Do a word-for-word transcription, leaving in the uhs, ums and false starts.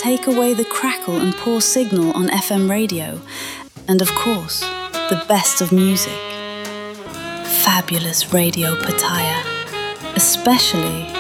take away the crackle and poor signal on F M radio, and of course, the best of music. Fabulous Radio Pattaya, especially